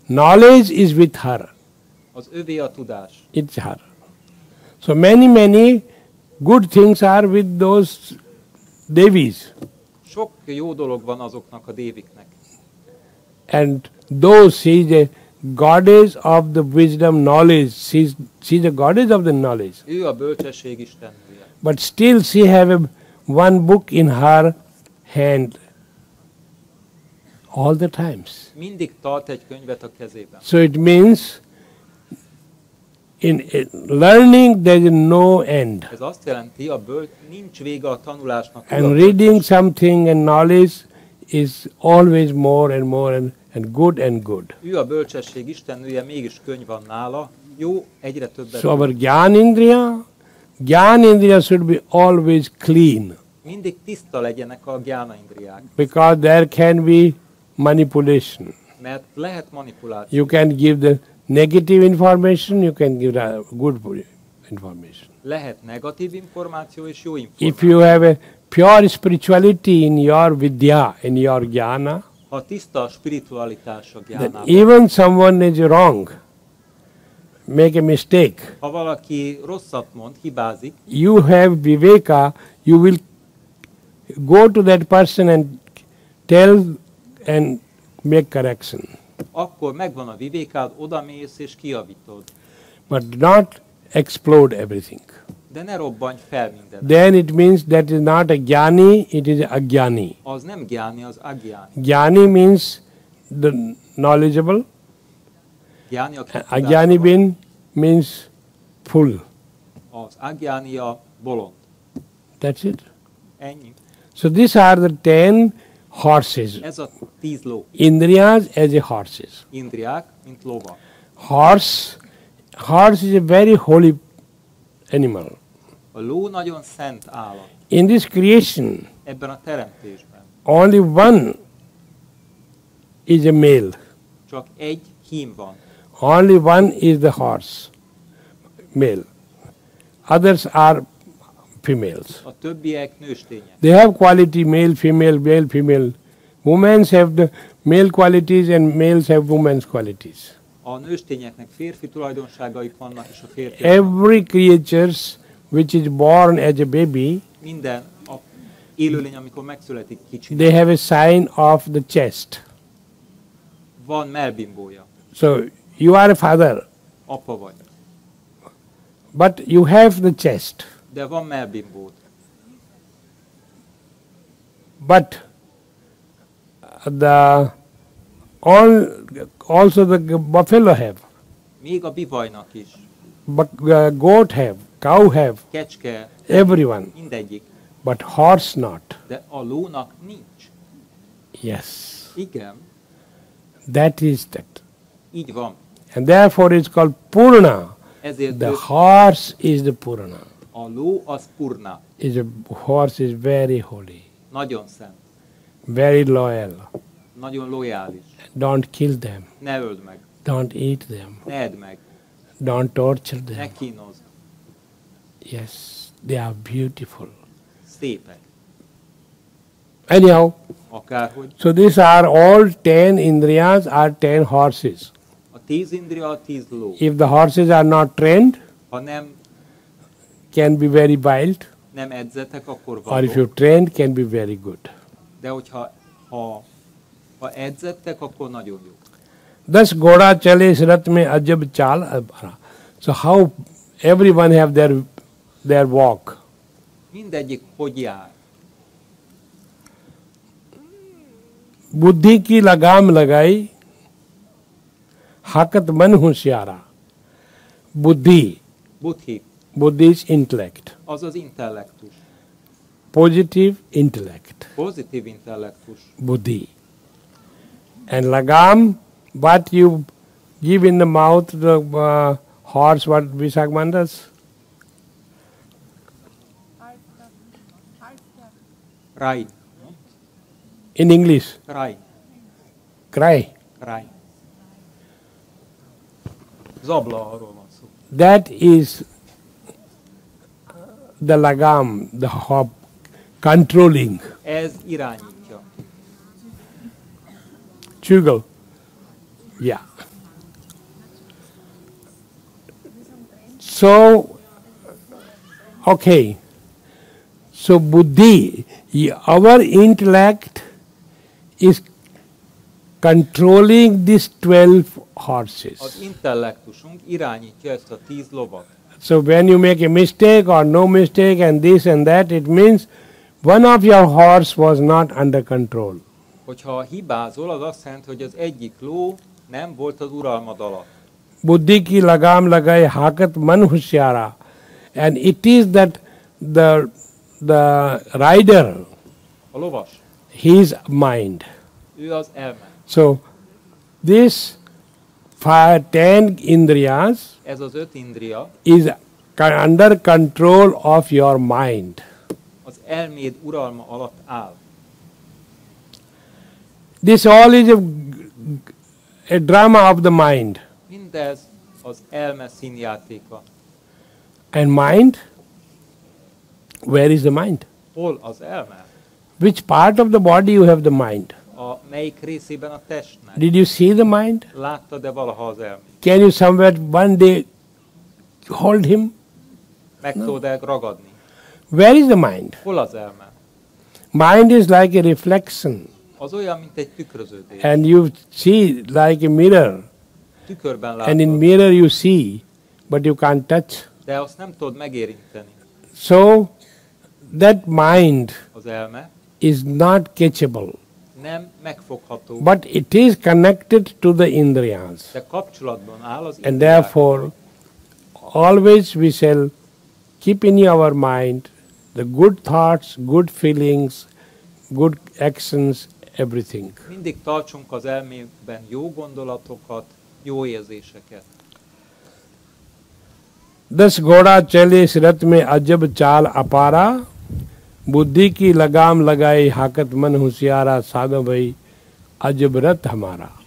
Knowledge is with her. Az övé a tudás. It's her. So many good things are with those Devis. Sok jó dolog van azoknak a déviknek. And though she is a goddess of the wisdom, knowledge, she's a goddess of the knowledge. Ő a bölcsesség istennője. But still she have one book in her hand all the times. Mindig tart egy könyvet a kezében. So it means in learning there is no end. Ez azt jelenti, nincs vége a tanulásnak. And reading something and knowledge is always more and good. Ő a bölcsesség istennője, mégis könyv van nála. Jó, egyre többet. So our Gyan Indriya should be always clean. Mindig tiszta legyenek a Gyána Indriák. Because there can be manipulation. Mert lehet manipuláció. You can give the negative information, you can give the good information. Lehet negatív információ és jó információ. If you have a pure spirituality in your vidya, in your jnana, ha tiszta a spiritualitás a then gyánában, even someone is wrong, make a mistake, ha valaki rosszat mond, hibázik, you have viveka, you will go to that person and tell and make correction. akkor megvan a vivékád, odamész és kijavítod. But not explode everything. De ne robbanj fel mindent. Then it means that is not a jnani, it is a agyani. Az nem gyáni, az agyáni. Jnani means the knowledgeable. Gyáni, aki Agyani tudásra van. means full. Az agyáni a bolond. That's it. Ennyi. So these are the 10 horses. Ez a 10 ló. Indriyas as a horses. Indriák, mint lova. Horse is a very holy animal. A ló nagyon szent állat. In this creation, Ebben a teremtésben only one is a male. csak egy hím van. Only one is the horse, male. Others are females. A többiek nőstények. They have quality male, female. Women have the male qualities and males have women's qualities. A nőstényeknek férfi tulajdonságaik vannak, és a férfi. Every creature which is born as a baby, Minden a élőlény, amikor megszületik kicsi, they have a sign of the chest. van mellbimbója. So you are a father, Apa vagy. but you have the chest. De van mellbimbód. But also the buffalo have, Még a bivajnak is. but goat have, cow have, Kecske, everyone. mindegyik. But horse not. De a lónak nincs. Yes, Igen, that is that. így van. And therefore it's called Purna. Ezért The horse is the Purna. a ló az purna. Horse is very holy, Nagyon szent. very loyal. Nagyon lojális. Don't kill them. Ne öld meg. Don't eat them. Ne edd meg. Don't torture them. Ne kínozd. Yes, they are beautiful. Szépek. Anyhow, Akárhogy. so these are all 10 indriyas are 10 horses. A 10 indria, a 10 ló. If the horses are not trained, Ha can be very wild, nem edzetek, akkor or if vadok. you trained, can be very good. De hogyha ha edzettek, akkor nagyon jó. Thus Goda chale is rath mein ajab chal. So how everyone have their walk. Mindegyik hogy jár. बुद्धि की लगाम लगाई, हाकत मन होशियारा. बुद्धि, Buddhi, buddhi is intellect, az az intellektus. positive intellect, Pozitív intellektus. buddhi. And lagam, what you give in the mouth, the horse, what Vishak does? Ráj. In English, Ráj. cry. Ráj. Zabla, arról van szó. That is the lagam, the hop, controlling. Ez irányítja. Chugal. Yeah. So, okay. So buddhi, our intellect is controlling these 12 horses. Az intellektusunk irányítja ezt a 10 lovat. So when you make a mistake or no mistake and this and that, it means one of your horse was not under control. Hogyha hibázol, az azt jelenti, hogy az egyik ló nem volt az uralmad alatt. Buddhi ki lagam lagai hakat man husyara. And it is that the rider, A lovas, his mind. ő az elme. So this 10 indriyas Ez az 5 indria is under control of your mind. az elméd uralma alatt áll. This all is a drama of the mind. Mindez az elme színjátéka. And mind? Where is the mind? Hol az elme? Which part of the body you have the mind? A melyik részében a testnek? Did you see the mind? Láttad-e valaha az elmét? Can you somewhere one day hold him? Meg tudod-e ragadni? Where is the mind? Hol az elme? Mind is like a reflection. Az olyan, mint egy tükröződés. And you see like a mirror. Tükörben And in látod, mirror you see, but you can't touch. de azt nem tudod megérinteni. So that mind Az elme is not catchable. nem megfogható, But it is connected to the indriyas. de kapcsolatban áll az And indriákkal. therefore, always we shall keep in our mind the good thoughts, good feelings, good actions, everything. Mindig tartsunk az elménkben jó gondolatokat, jó érzéseket. दस घोड़ा चले इस रथ में अजब चाल अपारा, बुद्धि की लगाम लगाई हाकत मन होशियारा, साधो भाई अजब रथ हमारा.